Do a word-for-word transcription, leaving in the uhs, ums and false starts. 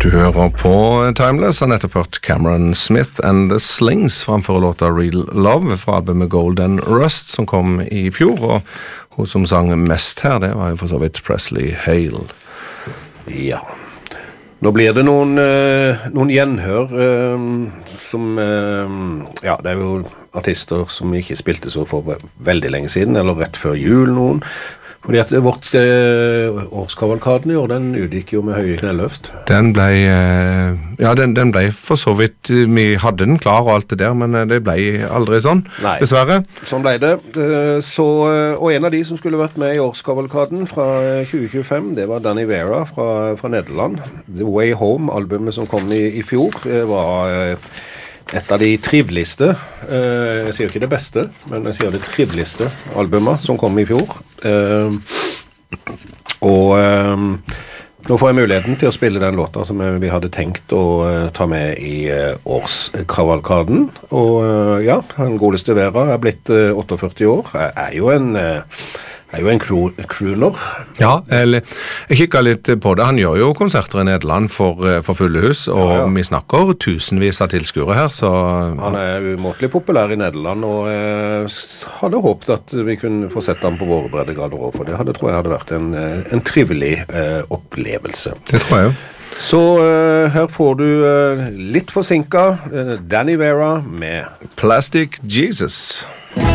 Du hører på Timeless, og nettopp hørt Cameron Smith and the Slings framfor låta Real Love fra albumet Golden Rust som kom i fjor, og hun som sang mest her, det var jo for så vidt Presley Hale. Ja, nå blir det noen, uh, noen gjenhør uh, som, uh, ja, det er jo artister som ikke spilte så for veldig lenge siden, eller rett før jul noen. Fordi at vårt eh, årskavalkaden i år, den utgikk jo med høye knelløft. Den ble, eh, ja, den, den ble for så vidt, vi hadde den klar og alt det der, men det ble aldri sånn, Nei, dessverre. Sånn ble det. Så, og en av de som skulle vært med i årskavalkaden fra tjue tjuefem, det var Danny Vera fra, fra Nederland. The Way Home, albumet som kom i, i fjor, var et av de triveligste, eh, jeg sier ikke det beste, men jeg sier det triveligste albumet som kom i fjor. Eh, og eh, nå får jeg muligheten til å spille den låta som vi hadde tenkt å eh, ta med i eh, årskavalkaden. Og eh, ja, den godeste Vera er blitt eh, åtteogførti år, er, er jo en... Eh, er jo en crooner. Ja, eller, jeg kikket litt på det. Han gjør jo konserter i Nederland for, for fulle hus, og ja, ja. Vi snakker tusenvis av tilskuere her, så... Han er umåtelig populær i Nederland, og jeg hadde håpet at vi kunne få sett ham på våre breddegrader også, for det hadde, tror jeg hadde vært en, en trivelig eh, opplevelse. Det tror jeg jo. Så uh, her får du uh, litt forsinket uh, Danny Vera med Plastic Jesus.